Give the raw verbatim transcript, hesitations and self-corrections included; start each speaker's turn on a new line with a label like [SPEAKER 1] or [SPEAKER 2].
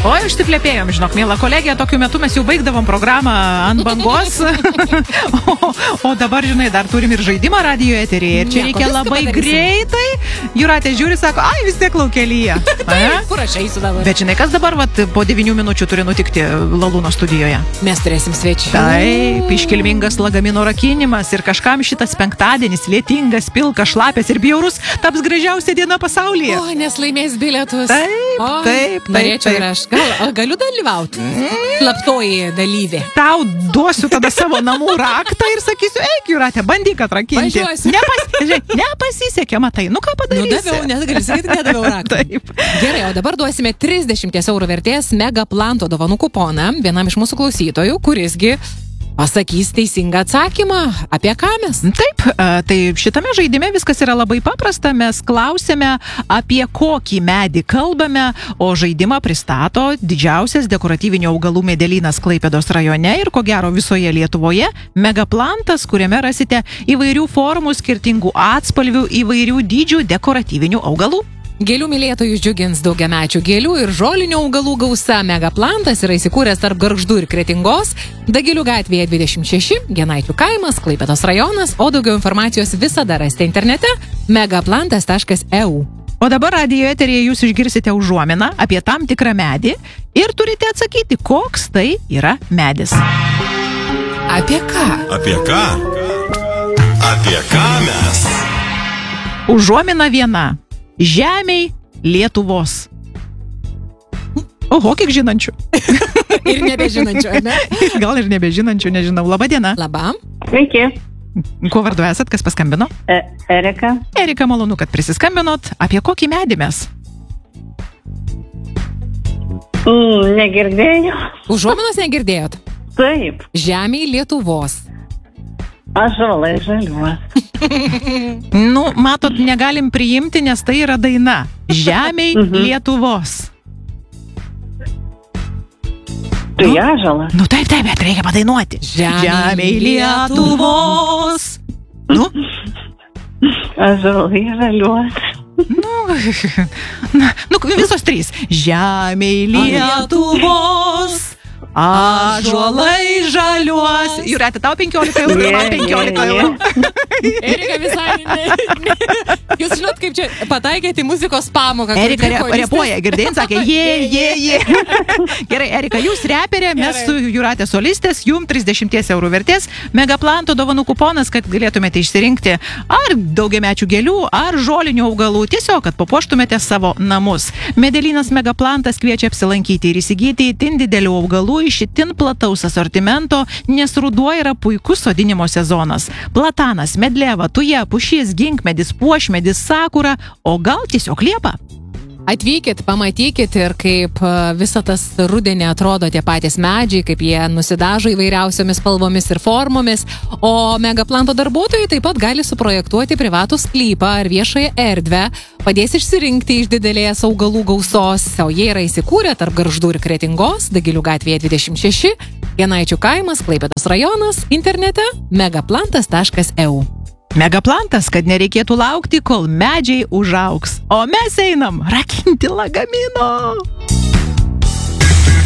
[SPEAKER 1] O, išsiplepėjom, žinok, mėla kolegė, tokiu metu mes jau baigdavom programą ant bangos, o, o dabar, žinai, dar turim ir žaidimą radijo eteryje ir čia
[SPEAKER 2] Nieko,
[SPEAKER 1] reikia
[SPEAKER 2] viską
[SPEAKER 1] labai
[SPEAKER 2] padarysim.
[SPEAKER 1] greitai. Jūratė žiūri, sako, ai, vis tiek laukelyje.
[SPEAKER 2] Taip, kur aš eisiu dabar?
[SPEAKER 1] Bet žinai, kas dabar vat, po devynių minučių turi nutikti Lalūno studijoje?
[SPEAKER 2] Mes turėsim svečių.
[SPEAKER 1] Taip, iškilmingas lagamino rakinimas ir kažkam šitas penktadienis, lietingas, pilkas, šlapės ir bjaurus taps gražiausia diena pasaulyje.
[SPEAKER 2] O, nes laimės bilietus.
[SPEAKER 1] Taip,
[SPEAKER 2] o,
[SPEAKER 1] taip, taip,
[SPEAKER 2] norėčiau
[SPEAKER 1] taip.
[SPEAKER 2] ir aš. Gal, galiu dalyvauti? Slaptoji dalyvė.
[SPEAKER 1] Tau duosiu tada savo namų raktą ir sakysiu, eik, Jūratė, bandyk atrakinti.
[SPEAKER 2] Važiuosiu.
[SPEAKER 1] Nepas, žiūrėk, nepasisekė, matai, nu ką padarysi?
[SPEAKER 2] Nudaviau, nes gali sakyti, nedaviau raktą.
[SPEAKER 1] Taip.
[SPEAKER 2] Gerai, o dabar duosime trisdešimt eurų vertės Megaplanto dovanų kuponą vienam iš mūsų klausytojų, kurisgi pasakys teisingą atsakymą. Apie ką mes?
[SPEAKER 1] Taip, e, tai šitame žaidime viskas yra labai paprasta. Mes klausėme, apie kokį medį kalbame, o žaidimą pristato didžiausias dekoratyvinių augalų medelynas Klaipėdos rajone ir ko gero visoje Lietuvoje Megaplantas, kuriame rasite įvairių formų, skirtingų atspalvių, įvairių dydžių dekoratyvinių augalų.
[SPEAKER 2] Gėlių mylėtojus džiugins daugiamečių gėlių ir žolinių augalų gausa. Megaplantas yra įsikūręs tarp Gargždų ir Kretingos, Dagilių gatvėje dvidešimt šeši, Genaičių kaimas, Klaipėdos rajonas, o daugiau informacijos visada rasite internete megaplantas taškas e u.
[SPEAKER 1] O dabar radijo eteryje jūs išgirsite užuominą apie tam tikrą medį ir turite atsakyti, koks tai yra medis.
[SPEAKER 2] Apie ką?
[SPEAKER 3] Apie ką? Apie ką mes?
[SPEAKER 1] Užuomina viena. Žemei Lietuvos. Oho, kiek žinančių.
[SPEAKER 2] Ir nebežinančių, ar ne?
[SPEAKER 1] Gal ir nebežinančių, nežinau. Labą dieną.
[SPEAKER 2] Labam.
[SPEAKER 4] Sveiki,
[SPEAKER 1] Kuo vardu esat, kas paskambino?
[SPEAKER 4] e, Erika.
[SPEAKER 1] Erika, malonu, kad prisiskambinot. Apie kokį medį mes?
[SPEAKER 4] Mm, negirdėjau.
[SPEAKER 2] Užuominos negirdėjot?
[SPEAKER 4] Taip,
[SPEAKER 2] Žemėj Lietuvos.
[SPEAKER 4] ąžuolai žaliuos.
[SPEAKER 1] Nu, matot, negalim priimti, nes tai yra daina. Žemei Lietuvos.
[SPEAKER 4] Tu ąžuolas.
[SPEAKER 1] Nu taip, taip, bet reikia padainuoti.
[SPEAKER 2] Žemei
[SPEAKER 1] Lietuvos. Nu,
[SPEAKER 4] Ąžuolai žaliuos.
[SPEAKER 1] nu, na, nu, visos trys. Žemei Lietuvos. Ąžuolai žaliuos. Jūratė, tau penkiolika eurų, man penkiolika eurų.
[SPEAKER 2] Erika visai ne, ne. Jūs žinot, kaip čia pataikėte į muzikos pamoką. kur
[SPEAKER 1] Erika
[SPEAKER 2] dvi
[SPEAKER 1] re,
[SPEAKER 2] choristės-
[SPEAKER 1] repuoja, girdėjai, sakė, je, je, je. Gerai, Erika, jūs reperė, mes
[SPEAKER 2] Gerai.
[SPEAKER 1] su Jūratė solistės, jum trisdešimt eurų vertės, Megaplanto dovanų kuponas, kad galėtumėte išsirinkti ar daugiamečių gėlių, ar žolinių augalų, tiesiog, kad papuoštumėte savo namus. Medelynas Megaplantas kviečia apsilankyti ir įsigyti itin didelių augalų iš itin plataus asortimento, nes ruduo yra puikus sodinimo sezonas. Platanas, medleva, tuja, pušis, ginkmedis, puošmedis, sakura, o gal tiesiog liepa.
[SPEAKER 2] Atvykit, pamatykit ir kaip e, visa tas rudenį atrodo tie patys medžiai, kaip jie nusidažo įvairiausiomis spalvomis ir formomis, o Megaplanto darbuotojai taip pat gali suprojektuoti privatų sklypą ar viešąją erdvę, padės išsirinkti iš didelės augalų gausos, o jie yra įsikūrę tarp Gargždų ir Kretingos, Dagilių gatvėje dvidešimt šeši, Genaičių kaimas, Klaipėdos rajonas, internete megaplantas taškas e u.
[SPEAKER 1] Megaplantas, kad nereikėtų laukti, kol medžiai užaugs. O mes einam rakinti lagamino.